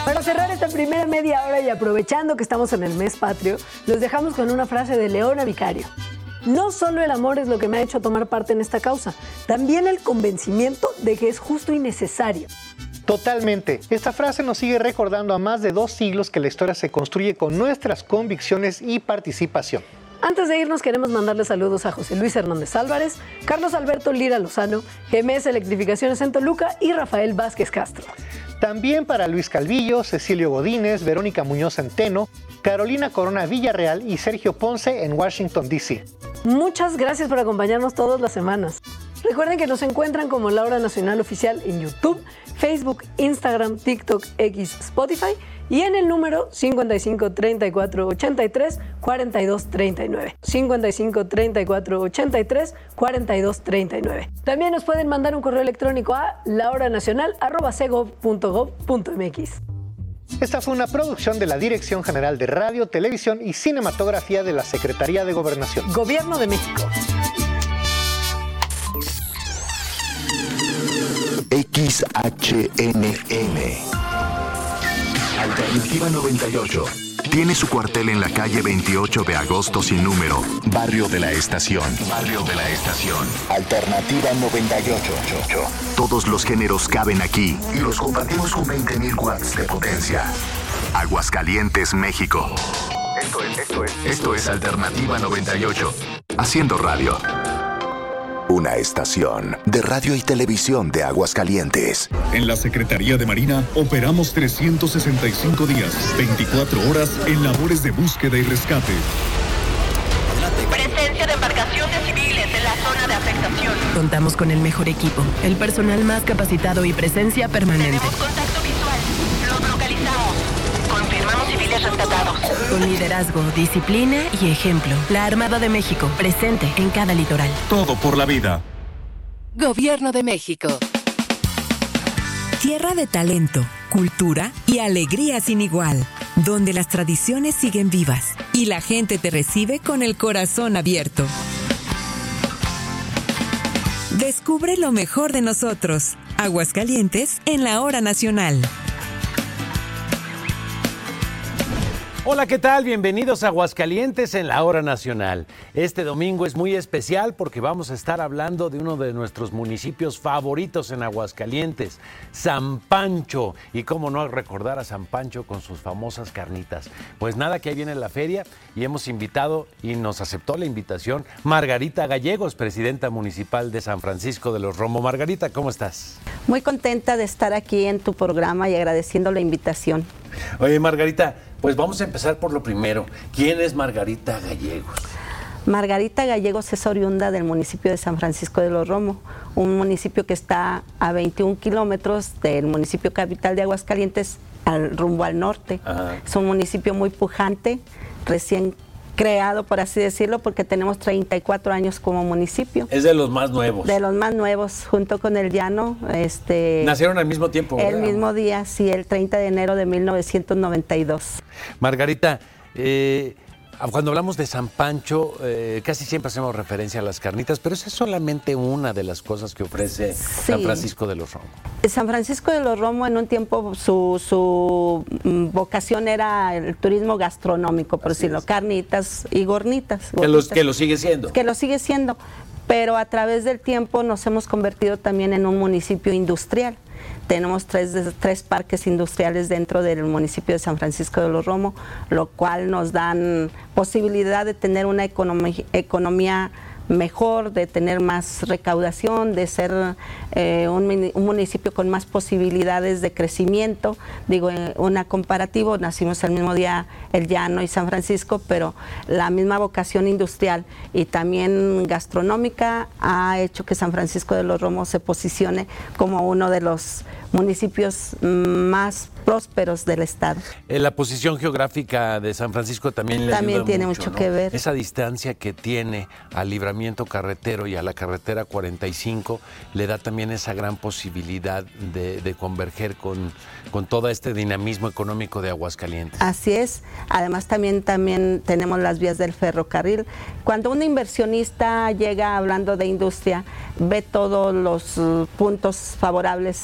Para cerrar esta primera media hora y aprovechando que estamos en el mes patrio, los dejamos con una frase de Leona Vicario. No solo el amor es lo que me ha hecho tomar parte en esta causa, también el convencimiento de que es justo y necesario. Totalmente. Esta frase nos sigue recordando a más de 2 siglos que la historia se construye con nuestras convicciones y participación. Antes de irnos, queremos mandarle saludos a José Luis Hernández Álvarez, Carlos Alberto Lira Lozano, GMS Electrificaciones en Toluca y Rafael Vázquez Castro. También para Luis Calvillo, Cecilio Godínez, Verónica Muñoz Centeno, Carolina Corona Villarreal y Sergio Ponce en Washington, D.C. Muchas gracias por acompañarnos todas las semanas. Recuerden que nos encuentran como La Hora Nacional Oficial en YouTube, Facebook, Instagram, TikTok, X, Spotify y en el número 55 34 83 42 39. 55 34 83 42 39. También nos pueden mandar un correo electrónico a lahoranacional@cegov.gov.mx. Esta fue una producción de la Dirección General de Radio, Televisión y Cinematografía de la Secretaría de Gobernación. Gobierno de México. XHNN Alternativa 98 tiene su cuartel en la calle 28 de agosto sin número, Barrio de la Estación. Barrio de la Estación. Alternativa 98. Todos los géneros caben aquí y los compartimos con 20.000 watts de potencia. Aguascalientes, México. Esto es Alternativa 98. Haciendo radio. Una estación de radio y televisión de Aguascalientes. En la Secretaría de Marina operamos 365 días, 24 horas en labores de búsqueda y rescate. Presencia de embarcaciones civiles en la zona de afectación. Contamos con el mejor equipo, el personal más capacitado y presencia permanente. Tenemos contacto visual. Los localizamos. Confirmamos civiles rescatados. Con liderazgo, disciplina y ejemplo. La Armada de México, presente en cada litoral. Todo por la vida. Gobierno de México. Tierra de talento, cultura y alegría sin igual, donde las tradiciones siguen vivas y la gente te recibe con el corazón abierto. Descubre lo mejor de nosotros. Aguascalientes en la Hora Nacional. Hola, ¿qué tal? Bienvenidos a Aguascalientes en la Hora Nacional. Este domingo es muy especial porque vamos a estar hablando de uno de nuestros municipios favoritos en Aguascalientes, San Pancho. Y cómo no recordar a San Pancho con sus famosas carnitas. Pues nada, que ahí viene la feria y hemos invitado y nos aceptó la invitación Margarita Gallegos, presidenta municipal de San Francisco de los Romo. Margarita, ¿cómo estás? Muy contenta de estar aquí en tu programa y agradeciendo la invitación. Oye, Margarita, pues vamos a empezar por lo primero. ¿Quién es Margarita Gallegos? Margarita Gallegos es oriunda del municipio de San Francisco de los Romo, un municipio que está a 21 kilómetros del municipio capital de Aguascalientes, rumbo al norte. Ajá. Es un municipio muy pujante, recién creado, por así decirlo, porque tenemos 34 años como municipio. Es de los más nuevos. De los más nuevos, junto con el Llano. Nacieron al mismo tiempo, ¿verdad? El mismo día, sí, el 30 de enero de 1992. Margarita, cuando hablamos de San Pancho, casi siempre hacemos referencia a las carnitas, pero esa es solamente una de las cosas que ofrece San Francisco de los Romo. San Francisco de los Romo en un tiempo su vocación era el turismo gastronómico, por decirlo, carnitas y gornitas. Que lo sigue siendo. Que lo sigue siendo, pero a través del tiempo nos hemos convertido también en un municipio industrial. Tenemos tres parques industriales dentro del municipio de San Francisco de los Romo, lo cual nos dan posibilidad de tener una economía mejor, de tener más recaudación, de ser un municipio con más posibilidades de crecimiento. Digo, una comparativo, nacimos el mismo día el Llano y San Francisco, pero la misma vocación industrial y también gastronómica ha hecho que San Francisco de los Romos se posicione como uno de los municipios más prósperos del estado. La posición geográfica de San Francisco también le ayuda tiene mucho, mucho ¿no? que ver. Esa distancia que tiene al libramiento carretero y a la carretera 45 le da también esa gran posibilidad de converger con todo este dinamismo económico de Aguascalientes. Así es. Además también tenemos las vías del ferrocarril. Cuando un inversionista llega hablando de industria, ve todos los puntos favorables